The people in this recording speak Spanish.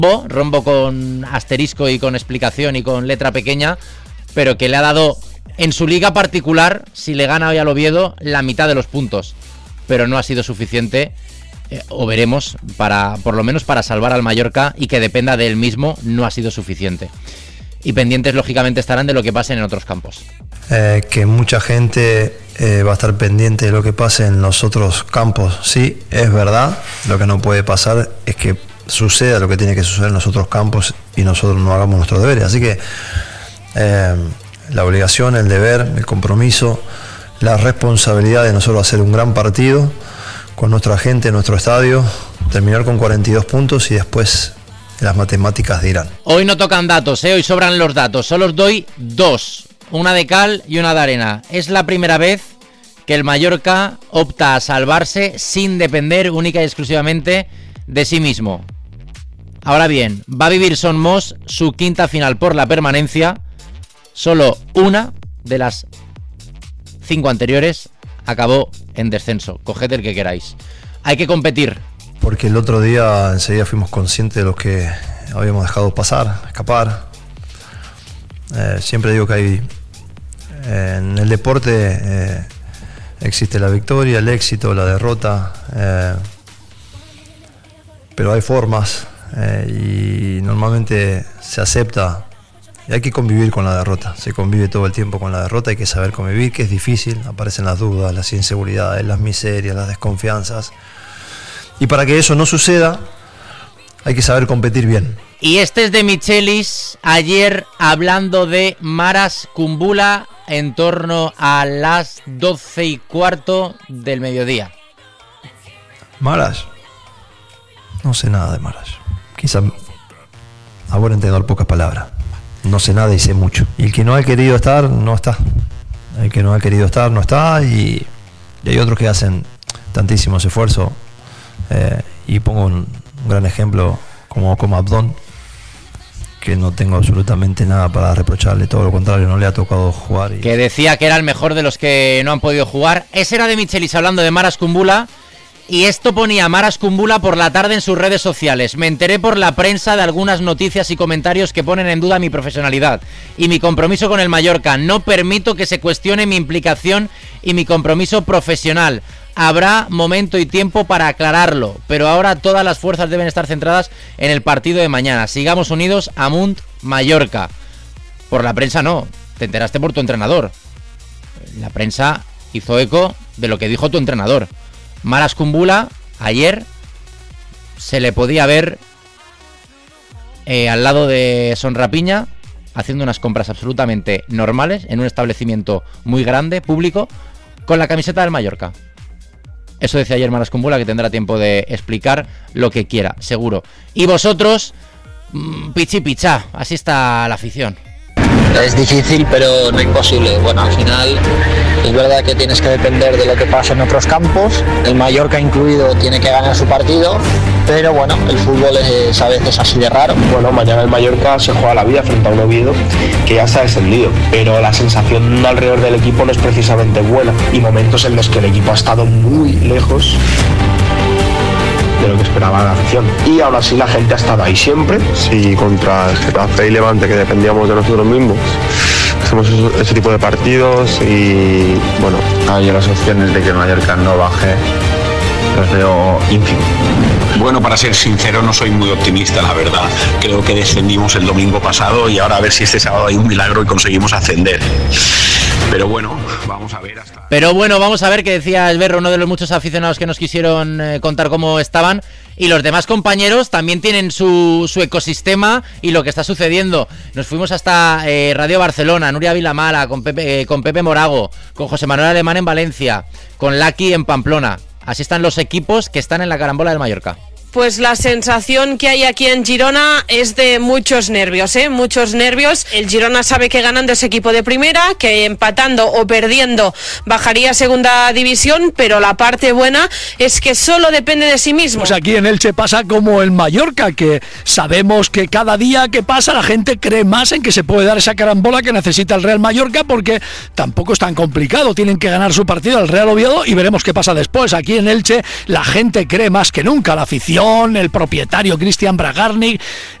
rombo con asterisco y con explicación y con letra pequeña, pero que le ha dado en su liga particular, si le gana hoy al Oviedo, la mitad de los puntos, pero no ha sido suficiente, o veremos, por lo menos para salvar al Mallorca, y que dependa de él mismo, no ha sido suficiente. Y pendientes lógicamente estarán de lo que pase en otros campos. Que mucha gente va a estar pendiente de lo que pase en los otros campos, sí, es verdad. Lo que no puede pasar es que suceda lo que tiene que suceder en los otros campos y nosotros no hagamos nuestros deberes. Así que la obligación, el deber, el compromiso, la responsabilidad de nosotros hacer un gran partido con nuestra gente en nuestro estadio, terminar con 42 puntos y después las matemáticas dirán. Hoy no tocan datos, hoy sobran los datos, solo os doy dos, una de cal y una de arena. Es la primera vez que el Mallorca opta a salvarse sin depender única y exclusivamente de sí mismo. Ahora bien, va a vivir Son Moss su quinta final por la permanencia. Solo una de las 5 anteriores acabó en descenso. Coged el que queráis. Hay que competir. Porque el otro día enseguida fuimos conscientes de lo que habíamos dejado pasar, escapar. Siempre digo que hay en el deporte existe la victoria, el éxito, la derrota, pero hay formas y normalmente se acepta. Y hay que convivir con la derrota, se convive todo el tiempo con la derrota, hay que saber convivir, que es difícil, aparecen las dudas, las inseguridades, las miserias, las desconfianzas. Y para que eso no suceda, hay que saber competir bien. Y este es de Michelis, ayer hablando de Maras Kumbula en torno a las 12:15 del mediodía. Maras, no sé nada de Maras. Quizá ahora entiendo pocas palabras. No sé nada y sé mucho. Y el que no ha querido estar, no está. El que no ha querido estar, no está. Y hay otros que hacen tantísimos esfuerzos. Y pongo un gran ejemplo como Abdón, que no tengo absolutamente nada para reprocharle, todo lo contrario, no le ha tocado jugar. Que decía que era el mejor de los que no han podido jugar. Ese era de Michelis hablando de Maras Kumbula. Y esto ponía Maras Kumbula por la tarde en sus redes sociales. Me enteré por la prensa de algunas noticias y comentarios que ponen en duda mi profesionalidad y mi compromiso con el Mallorca. No permito que se cuestione mi implicación y mi compromiso profesional. Habrá momento y tiempo para aclararlo, pero ahora todas las fuerzas deben estar centradas en el partido de mañana. Sigamos unidos, Amunt Mallorca. Por la prensa no, te enteraste por tu entrenador. La prensa hizo eco de lo que dijo tu entrenador. Maras Kumbula, ayer se le podía ver al lado de Son Rapiña haciendo unas compras absolutamente normales en un establecimiento muy grande, público, con la camiseta del Mallorca. Eso decía ayer Maras Kumbula, que tendrá tiempo de explicar lo que quiera, seguro. Y vosotros, pichi pichá, así está la afición. Es difícil, pero no imposible. Bueno, al final es verdad que tienes que depender de lo que pasa en otros campos. El Mallorca incluido tiene que ganar su partido, pero bueno, el fútbol es a veces así de raro. Bueno, mañana el Mallorca se juega la vida frente a un Oviedo que ya está descendido, pero la sensación alrededor del equipo no es precisamente buena y momentos en los que el equipo ha estado muy lejos de lo que esperaba la afición. Y aún así la gente ha estado ahí siempre. Sí, contra el Getafe y Levante, que dependíamos de nosotros mismos, hacemos ese tipo de partidos y bueno, hay las opciones de que el Mallorca no baje, los veo ínfimos. Bueno, para ser sincero, no soy muy optimista, la verdad. Creo que descendimos el domingo pasado y ahora a ver si este sábado hay un milagro y conseguimos ascender. Pero bueno, vamos a ver hasta... Pero bueno, vamos a ver, que decía Esberro, uno de los muchos aficionados que nos quisieron contar cómo estaban. Y los demás compañeros también tienen su ecosistema y lo que está sucediendo. Nos fuimos hasta Radio Barcelona, Nuria Vilamala, con Pepe Morago, con José Manuel Alemán en Valencia, con Laki en Pamplona. Así están los equipos que están en la carambola del Mallorca. Pues la sensación que hay aquí en Girona es de muchos nervios, muchos nervios. El Girona sabe que ganando es equipo de primera, que empatando o perdiendo bajaría a segunda división, pero la parte buena es que solo depende de sí mismo. Pues aquí en Elche pasa como el Mallorca, que sabemos que cada día que pasa la gente cree más en que se puede dar esa carambola que necesita el Real Mallorca, porque tampoco es tan complicado, tienen que ganar su partido al Real Oviedo y veremos qué pasa después. Aquí en Elche la gente cree más que nunca, la afición León, el propietario Christian Bragarnik,